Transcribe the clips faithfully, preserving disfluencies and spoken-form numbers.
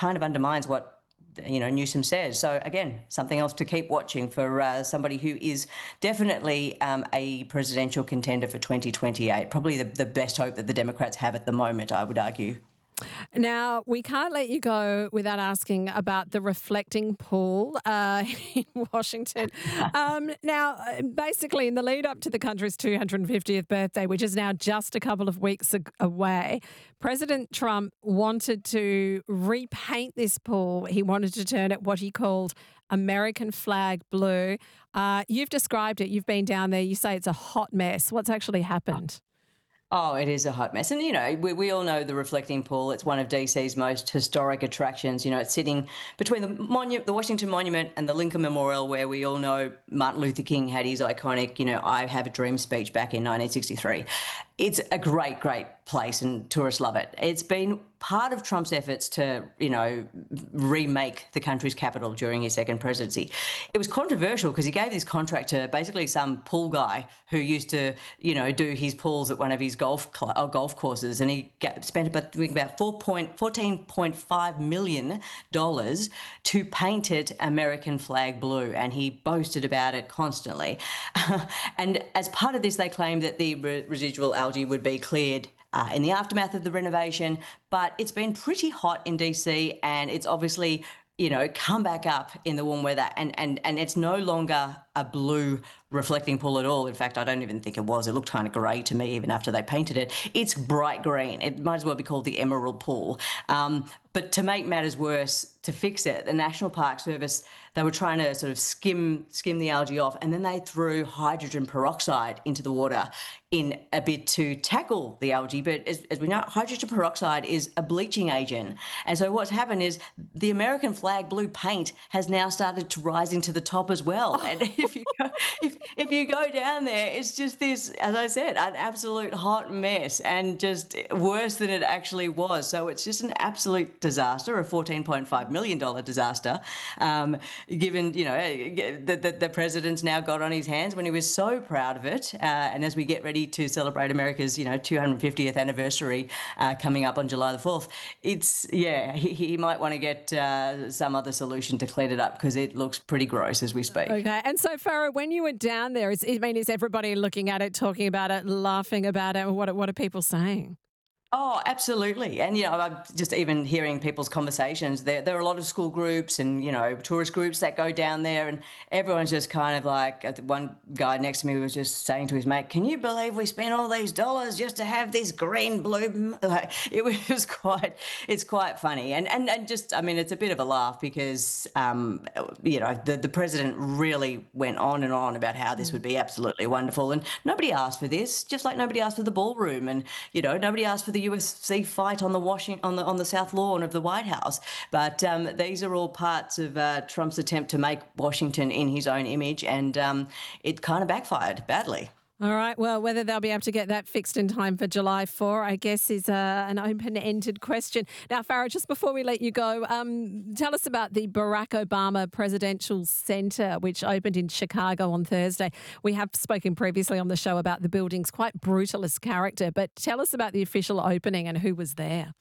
kind of undermines what you know Newsom says. So again, something else to keep watching for uh, somebody who is definitely um, a presidential contender for twenty twenty-eight. Probably the, the best hope that the Democrats have at the moment, I would argue. Now, we can't let you go without asking about the reflecting pool uh, in Washington. Um, now, uh, basically, in the lead up to the country's two hundred fiftieth birthday, which is now just a couple of weeks ag- away, President Trump wanted to repaint this pool. He wanted to turn it what he called American flag blue. Uh, you've described it. You've been down there. You say it's a hot mess. What's actually happened? Oh, it is a hot mess. And, you know, we, we all know the reflecting pool. It's one of D C's most historic attractions. You know, it's sitting between the, monu- the Washington Monument and the Lincoln Memorial, where we all know Martin Luther King had his iconic, you know, I Have a Dream speech back in nineteen sixty-three. It's a great, great place and tourists love it. It's been part of Trump's efforts to, you know, remake the country's capital during his second presidency. It was controversial because he gave this contract to basically some pool guy who used to, you know, do his pools at one of his golf cl- uh, golf courses, and he got, spent about, about four point, fourteen point five million dollars to paint it American flag blue, and he boasted about it constantly. And as part of this, they claimed that the re- residual algae would be cleared Uh, in the aftermath of the renovation, but it's been pretty hot in D C, and it's obviously, you know, come back up in the warm weather, and and and it's no longer a blue reflecting pool at all. In fact, I don't even think it was. It looked kind of grey to me even after they painted it. It's bright green. It might as well be called the Emerald Pool. Um, but to make matters worse, to fix it, the National Park Service, they were trying to sort of skim skim the algae off, and then they threw hydrogen peroxide into the water in a bid to tackle the algae. But as, as we know, hydrogen peroxide is a bleaching agent. And so what's happened is the American flag blue paint has now started to rise into the top as well. And if you go, if, if you go down there, it's just this, as I said, an absolute hot mess, and just worse than it actually was. So it's just an absolute disaster, a fourteen point five million dollars disaster, um, given, you know, that the, the president's now got on his hands when he was so proud of it. Uh, and as we get ready to celebrate America's, you know, two hundred fiftieth anniversary uh, coming up on July the fourth, it's, yeah, he, he might want to get uh, some other solution to clean it up, because it looks pretty gross as we speak. Okay. And so, Farah, when you were down there, is, I mean, is everybody looking at it, talking about it, laughing about it? What, what are people saying? Oh, absolutely. And, you know, I'm just even hearing people's conversations. There, there are a lot of school groups and, you know, tourist groups that go down there, and everyone's just kind of like, uh, one guy next to me was just saying to his mate, can you believe we spent all these dollars just to have this green blue? Like, it was quite, it's quite funny. And, and, and just, I mean, it's a bit of a laugh because, um, you know, the, the president really went on and on about how this would be absolutely wonderful. And nobody asked for this, just like nobody asked for the ballroom. And, you know, nobody asked for the U F C fight on the Washington on the on the South Lawn of the White House. But um, these are all parts of uh, Trump's attempt to make Washington in his own image, and um, it kind of backfired badly. All right. Well, whether they'll be able to get that fixed in time for July fourth, I guess, is uh, an open-ended question. Now, Farah, just before we let you go, um, tell us about the Barack Obama Presidential Center, which opened in Chicago on Thursday. We have spoken previously on the show about the building's quite brutalist character, but tell us about the official opening and who was there.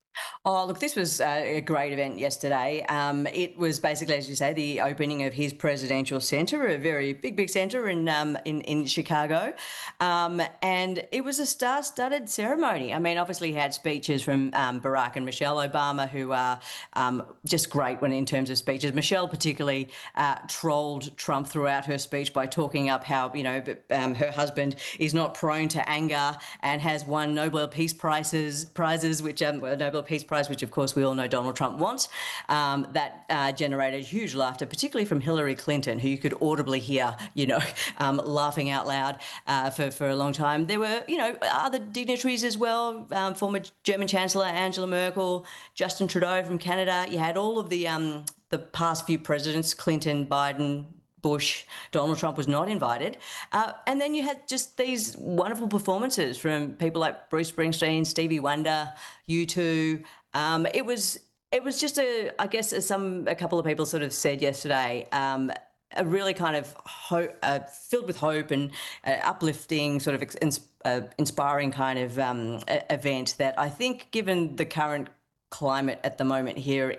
Oh, look, this was uh, a great event yesterday. Um, it was basically, as you say, the opening of his presidential centre, a very big, big centre in, um, in in Chicago. Um, and it was a star-studded ceremony. I mean, obviously he had speeches from um, Barack and Michelle Obama, who are um, just great when in terms of speeches. Michelle particularly uh, trolled Trump throughout her speech by talking up how, you know, um, her husband is not prone to anger and has won Nobel Peace Prizes, prizes, which um, well, Nobel Peace Prize, which of course we all know Donald Trump wants. Um, that uh, generated huge laughter, particularly from Hillary Clinton, who you could audibly hear, you know, um, laughing out loud uh, for, for a long time. There were, you know, other dignitaries as well, um, former German Chancellor Angela Merkel, Justin Trudeau from Canada. You had all of the um, the past few presidents, Clinton, Biden, Bush. Donald Trump was not invited. Uh, and then you had just these wonderful performances from people like Bruce Springsteen, Stevie Wonder, U two. Um, it was it was just a, I guess, as some a couple of people sort of said yesterday, um, a really kind of hope, uh, filled with hope and uh, uplifting, sort of ins- uh, inspiring kind of um, a- event that I think, given the current climate at the moment here